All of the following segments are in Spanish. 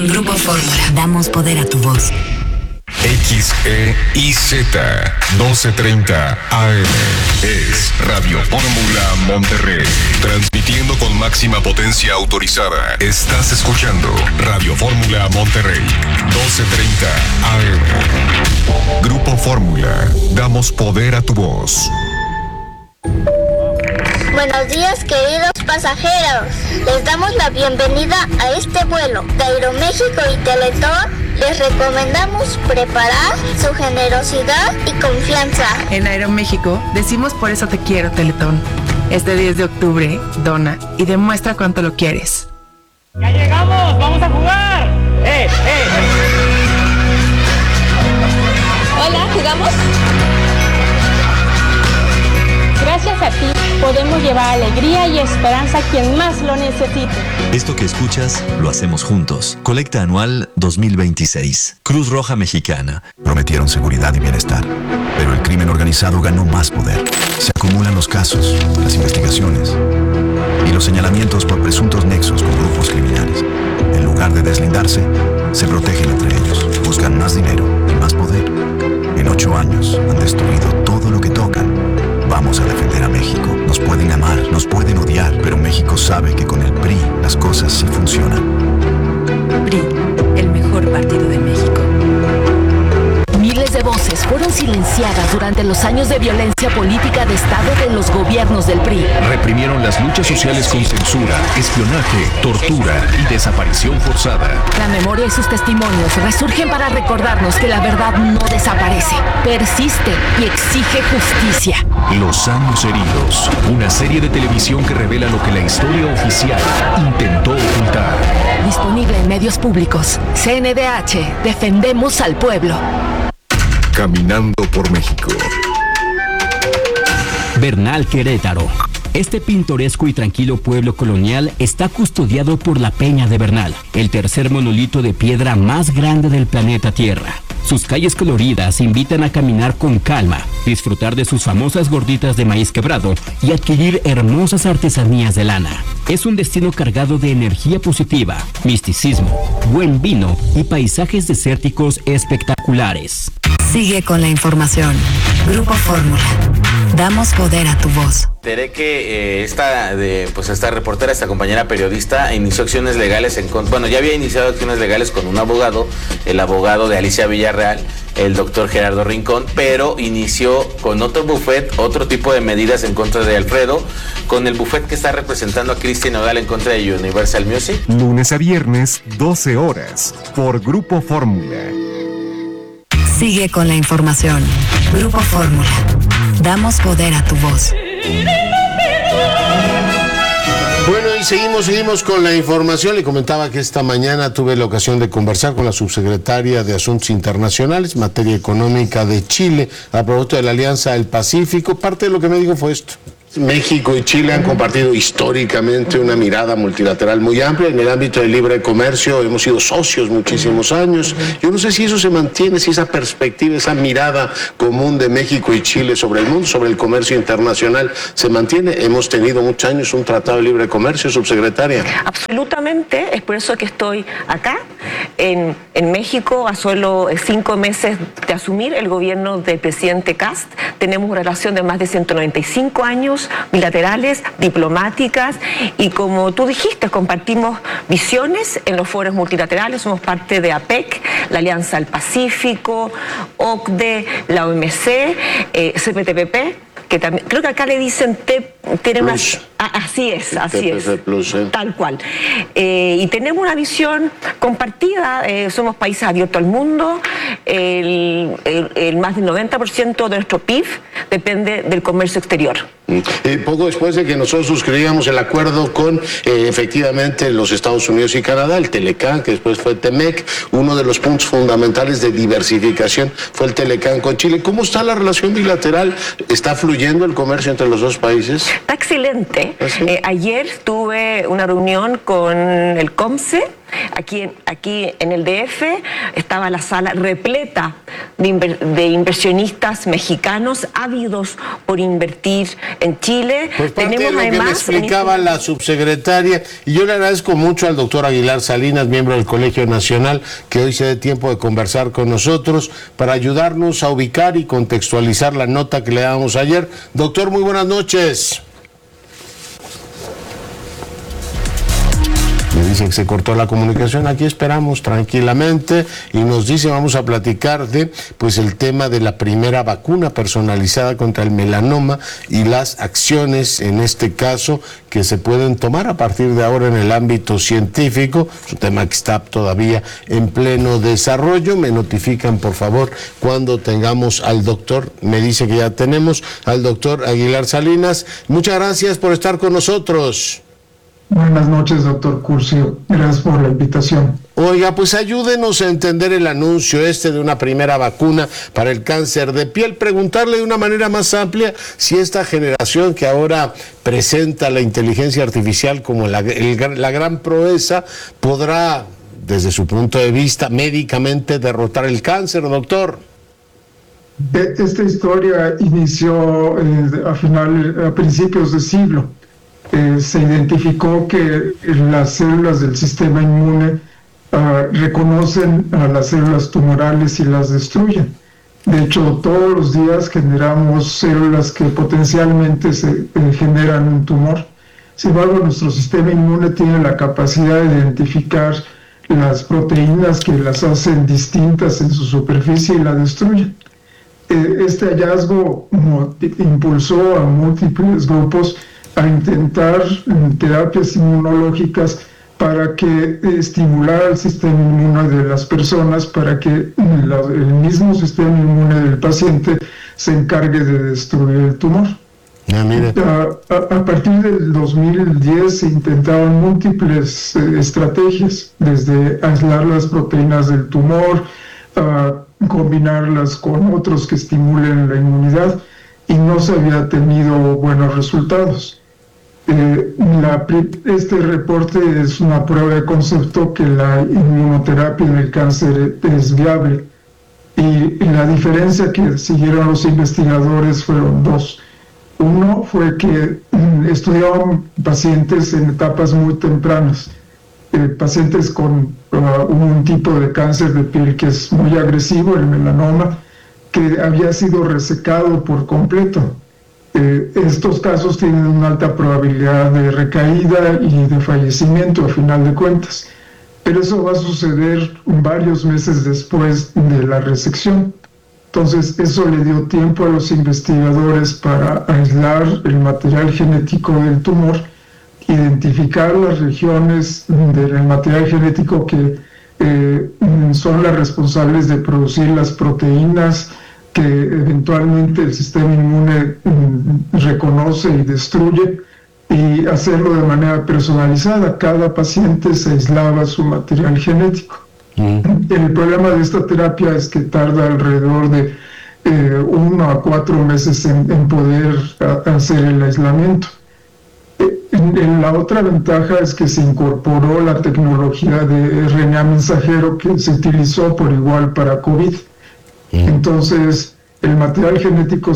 Grupo Fórmula. Damos poder a tu voz. XEIZ 1230 AM es Radio Fórmula Monterrey, transmitiendo con máxima potencia autorizada. Estás escuchando Radio Fórmula Monterrey 1230 AM. Grupo Fórmula, damos poder a tu voz. Buenos días, queridos pasajeros. Les damos la bienvenida a este vuelo de Aeroméxico y Teletón. Les recomendamos preparar su generosidad y confianza. En Aeroméxico decimos por eso te quiero, Teletón. Este 10 de octubre, dona y demuestra cuánto lo quieres. ¡Ya llegamos! ¡Vamos a jugar! Hola, ¿jugamos? Gracias a ti podemos llevar alegría y esperanza a quien más lo necesite. Esto que escuchas lo hacemos juntos. Colecta anual 2026. Cruz Roja Mexicana. Prometieron seguridad y bienestar, pero el crimen organizado ganó más poder. Se acumulan los casos, las investigaciones y los señalamientos por presuntos nexos con grupos criminales. En lugar de deslindarse, se protegen entre ellos. Buscan más dinero y más poder. En 8 años han destruido todo lo que tocan. Vamos a defender a México. Nos pueden amar, nos pueden odiar, pero México sabe que con el PRI las cosas sí funcionan. PRI, el mejor partido de México. Miles de voces fueron silenciadas durante los años de violencia política de Estado de los gobiernos del PRI. Reprimieron las luchas sociales con censura, espionaje, tortura y desaparición forzada. La memoria y sus testimonios resurgen para recordarnos que la verdad no desaparece, persiste y exige justicia. Los años heridos, una serie de televisión que revela lo que la historia oficial intentó ocultar. Disponible en medios públicos. CNDH, defendemos al pueblo. Caminando por México. Bernal, Querétaro. Este pintoresco y tranquilo pueblo colonial está custodiado por la Peña de Bernal, el tercer monolito de piedra más grande del planeta Tierra. Sus calles coloridas invitan a caminar con calma, disfrutar de sus famosas gorditas de maíz quebrado y adquirir hermosas artesanías de lana. Es un destino cargado de energía positiva, misticismo, buen vino y paisajes desérticos espectaculares. Sigue con la información. Grupo Fórmula. Damos poder a tu voz. Enteré que esta reportera, esta compañera periodista, inició acciones legales ya había iniciado acciones legales con un abogado, el abogado de Alicia Villarreal, el doctor Gerardo Rincón, pero inició con otro bufet, otro tipo de medidas en contra de Alfredo, con el bufet que está representando a Cristian Nodal en contra de Universal Music. Lunes a viernes, 12 horas, por Grupo Fórmula. Sigue con la información. Grupo Fórmula. Damos poder a tu voz. Bueno, y seguimos con la información. Le comentaba que esta mañana tuve la ocasión de conversar con la subsecretaria de Asuntos Internacionales, materia económica de Chile, a propósito de la Alianza del Pacífico. Parte de lo que me dijo fue esto. México y Chile han compartido históricamente una mirada multilateral muy amplia en el ámbito del libre comercio. Hemos sido socios muchísimos años. Yo no sé si eso se mantiene, si esa perspectiva, esa mirada común de México y Chile sobre el mundo, sobre el comercio internacional, se mantiene. Hemos tenido muchos años un tratado de libre comercio, subsecretaria. Absolutamente, es por eso que estoy acá en México a solo 5 meses de asumir el gobierno del presidente Kast. Tenemos una relación de más de 195 años bilaterales, diplomáticas, y como tú dijiste, compartimos visiones en los foros multilaterales. Somos parte de APEC, la Alianza del Pacífico, OCDE, la OMC, CPTPP, que también, creo que acá le dicen tiene una... Así es, Plus, tal cual. Y tenemos una visión compartida, somos países abiertos al mundo, el más del 90% de nuestro PIB depende del comercio exterior. Poco después de que nosotros suscribíamos el acuerdo con efectivamente los Estados Unidos y Canadá, el Telecán, que después fue Temec, uno de los puntos fundamentales de diversificación fue el Telecán con Chile. ¿Cómo está la relación bilateral? ¿Está fluyendo el comercio entre los dos países? Está excelente. ¿Ah, sí? Ayer tuve una reunión con el COMCE, Aquí en el DF estaba la sala repleta de inversionistas mexicanos ávidos por invertir en Chile. Pues parte de lo que me explicaba la subsecretaria, y yo le agradezco mucho al doctor Aguilar Salinas, miembro del Colegio Nacional, que hoy se dé tiempo de conversar con nosotros para ayudarnos a ubicar y contextualizar la nota que le dábamos ayer. Doctor, muy buenas noches. Me dice que se cortó la comunicación. Aquí esperamos tranquilamente y nos dice, vamos a platicar de pues el tema de la primera vacuna personalizada contra el melanoma y las acciones en este caso que se pueden tomar a partir de ahora en el ámbito científico. Es un tema que está todavía en pleno desarrollo. Me notifican por favor cuando tengamos al doctor. Me dice que ya tenemos al doctor Aguilar Salinas. Muchas gracias por estar con nosotros. Buenas noches, doctor Curcio. Gracias por la invitación. Oiga, pues ayúdenos a entender el anuncio de una primera vacuna para el cáncer de piel. Preguntarle de una manera más amplia si esta generación que ahora presenta la inteligencia artificial como la gran proeza podrá, desde su punto de vista, médicamente derrotar el cáncer, doctor. Esta historia inició a principios de siglo. Se identificó que las células del sistema inmune reconocen a las células tumorales y las destruyen. De hecho, todos los días generamos células que potencialmente generan un tumor. Sin embargo, nuestro sistema inmune tiene la capacidad de identificar las proteínas que las hacen distintas en su superficie y la destruyen. Este hallazgo impulsó a múltiples grupos a intentar terapias inmunológicas para que estimular el sistema inmune de las personas, para que el mismo sistema inmune del paciente se encargue de destruir el tumor. A partir del 2010 se intentaron múltiples estrategias, desde aislar las proteínas del tumor, combinarlas con otros que estimulen la inmunidad, y no se había tenido buenos resultados. Este reporte es una prueba de concepto que la inmunoterapia en el cáncer es viable, y la diferencia que siguieron los investigadores fueron dos. Uno fue que estudiaban pacientes en etapas muy tempranas, pacientes con un tipo de cáncer de piel que es muy agresivo, el melanoma, que había sido resecado por completo. Estos casos tienen una alta probabilidad de recaída y de fallecimiento a final de cuentas, pero eso va a suceder varios meses después de la resección. Entonces eso le dio tiempo a los investigadores para aislar el material genético del tumor, identificar las regiones del material genético que son las responsables de producir las proteínas que eventualmente el sistema inmune reconoce y destruye, y hacerlo de manera personalizada. Cada paciente se aislaba su material genético. El problema de esta terapia es que tarda alrededor de 1 a 4 meses en poder hacer el aislamiento. La otra ventaja es que se incorporó la tecnología de RNA mensajero que se utilizó por igual para COVID. Entonces, el material genético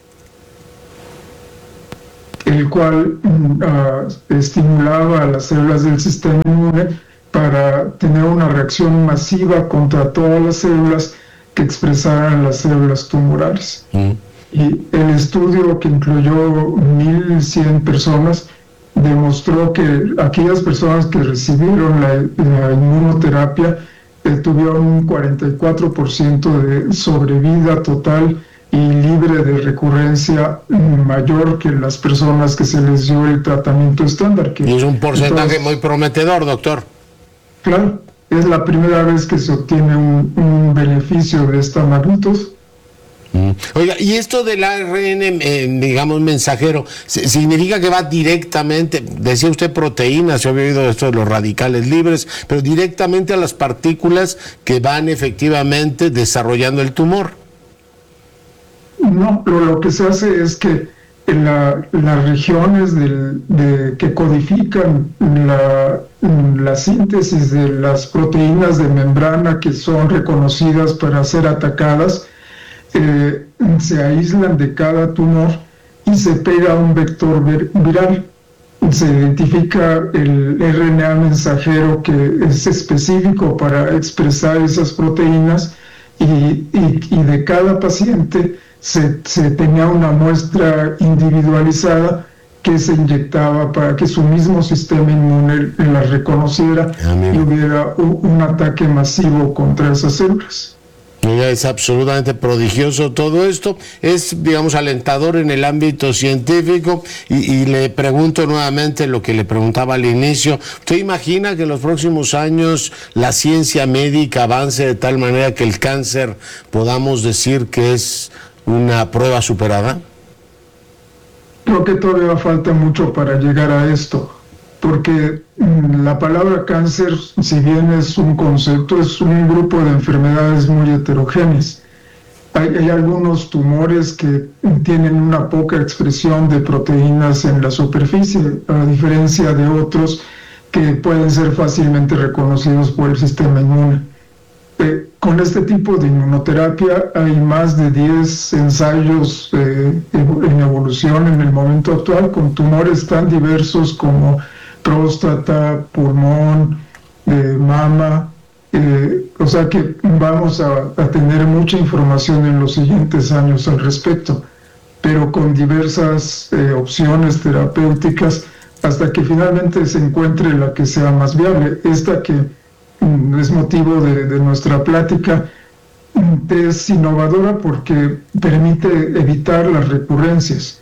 el cual estimulaba a las células del sistema inmune para tener una reacción masiva contra todas las células que expresaran las células tumorales. Y el estudio, que incluyó 1.100 personas, demostró que aquellas personas que recibieron la inmunoterapia tuvieron un 44% de sobrevida total y libre de recurrencia mayor que las personas que se les dio el tratamiento estándar. Y es un porcentaje muy prometedor, doctor. Claro, es la primera vez que se obtiene un beneficio de esta magnitud. Oiga, y esto del ARN, digamos, mensajero, ¿significa que va directamente, decía usted proteínas, yo había oído esto de los radicales libres, pero directamente a las partículas que van efectivamente desarrollando el tumor? No, pero lo que se hace es que las regiones que codifican la síntesis de las proteínas de membrana que son reconocidas para ser atacadas, se aíslan de cada tumor y se pega un vector viral. Se identifica el RNA mensajero que es específico para expresar esas proteínas y de cada paciente se tenía una muestra individualizada que se inyectaba para que su mismo sistema inmune la reconociera y hubiera un ataque masivo contra esas células. Es absolutamente prodigioso todo esto, es, digamos, alentador en el ámbito científico y le pregunto nuevamente lo que le preguntaba al inicio. ¿Usted imagina que en los próximos años la ciencia médica avance de tal manera que el cáncer podamos decir que es una prueba superada? Creo que todavía falta mucho para llegar a esto, porque la palabra cáncer, si bien es un concepto, es un grupo de enfermedades muy heterogéneas. Hay algunos tumores que tienen una poca expresión de proteínas en la superficie, a diferencia de otros que pueden ser fácilmente reconocidos por el sistema inmune. Con este tipo de inmunoterapia hay más de 10 ensayos en evolución en el momento actual, con tumores tan diversos como próstata, pulmón, mama, o sea que vamos a tener mucha información en los siguientes años al respecto, pero con diversas opciones terapéuticas hasta que finalmente se encuentre la que sea más viable. Esta que es motivo de nuestra plática es innovadora porque permite evitar las recurrencias.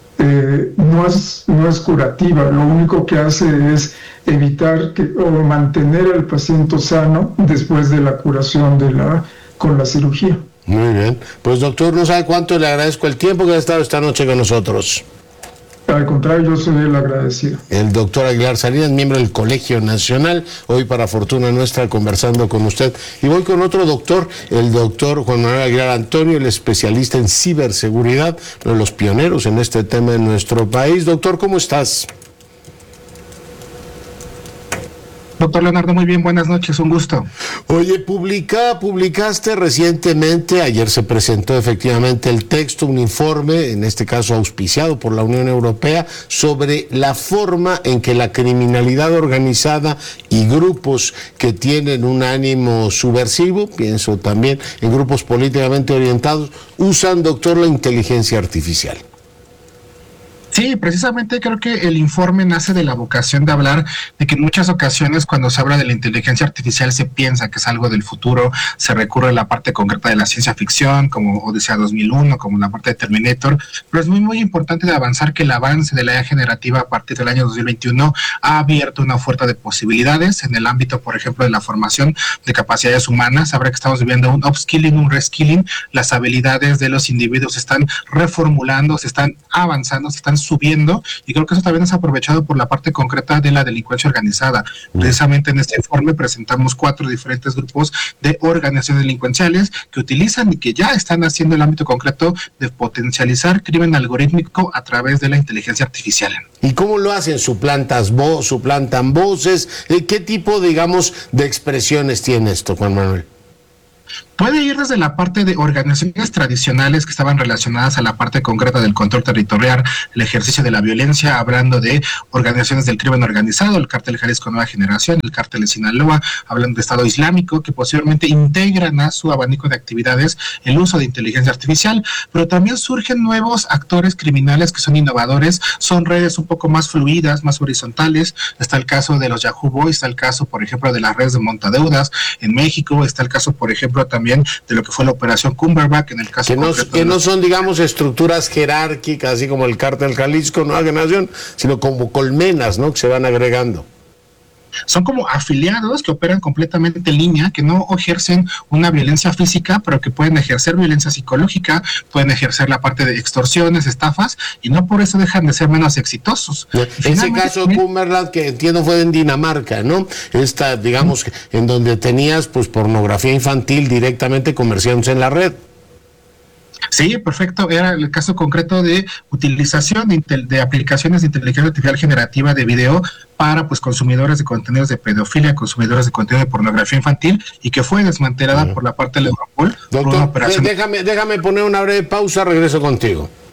No es curativa, lo único que hace es evitar o mantener al paciente sano después de la curación con la cirugía. Muy bien, pues doctor, no sabe cuánto le agradezco el tiempo que ha estado esta noche con nosotros. Al contrario, yo soy el agradecido. El doctor Aguilar Salinas, miembro del Colegio Nacional, hoy para fortuna nuestra conversando con usted. Y voy con otro doctor, el doctor Juan Manuel Aguilar Antonio, el especialista en ciberseguridad, uno de los pioneros en este tema en nuestro país. Doctor, ¿cómo estás? Doctor Leonardo, muy bien, buenas noches, un gusto. Oye, publicaste recientemente, ayer se presentó efectivamente el texto, un informe, en este caso auspiciado por la Unión Europea, sobre la forma en que la criminalidad organizada y grupos que tienen un ánimo subversivo, pienso también en grupos políticamente orientados, usan, doctor, la inteligencia artificial. Sí, precisamente creo que el informe nace de la vocación de hablar de que en muchas ocasiones cuando se habla de la inteligencia artificial se piensa que es algo del futuro, se recurre a la parte concreta de la ciencia ficción, como Odisea 2001, como la parte de Terminator, pero es muy importante de avanzar que el avance de la IA generativa a partir del año 2021 ha abierto una oferta de posibilidades en el ámbito, por ejemplo, de la formación de capacidades humanas. Ahora que estamos viviendo un upskilling, un reskilling, las habilidades de los individuos se están reformulando, se están avanzando, se están subiendo, y creo que eso también es aprovechado por la parte concreta de la delincuencia organizada. Precisamente en este informe presentamos 4 diferentes grupos de organizaciones delincuenciales que utilizan y que ya están haciendo el ámbito concreto de potencializar crimen algorítmico a través de la inteligencia artificial. ¿Y cómo lo hacen? ¿Suplantan voces? ¿Qué tipo, digamos, de expresiones tiene esto, Juan Manuel? Puede ir desde la parte de organizaciones tradicionales que estaban relacionadas a la parte concreta del control territorial, el ejercicio de la violencia, hablando de organizaciones del crimen organizado, el Cártel Jalisco Nueva Generación, el Cártel de Sinaloa, hablando de Estado Islámico, que posiblemente integran a su abanico de actividades el uso de inteligencia artificial, pero también surgen nuevos actores criminales que son innovadores, son redes un poco más fluidas, más horizontales. Está el caso de los Yahoo Boys, está el caso, por ejemplo, de las redes de montadeudas en México, está el caso, por ejemplo, también de lo que fue la operación Cumberbatch en el caso que no son, digamos, estructuras jerárquicas así como el Cártel Jalisco Nueva Generación, sino como colmenas, ¿no?, que se van agregando. Son como afiliados que operan completamente en línea, que no ejercen una violencia física, pero que pueden ejercer violencia psicológica, pueden ejercer la parte de extorsiones, estafas, y no por eso dejan de ser menos exitosos. Ese caso de Cumberbatch, que entiendo fue en Dinamarca, ¿no? Esta, digamos, en donde tenías pues pornografía infantil directamente comerciándose en la red. Sí, perfecto. Era el caso concreto de utilización de aplicaciones de inteligencia artificial generativa de video para pues consumidores de contenidos de pedofilia, consumidores de contenido de pornografía infantil, y que fue desmantelada por la parte de Europol. Doctor, déjame poner una breve pausa, regreso contigo.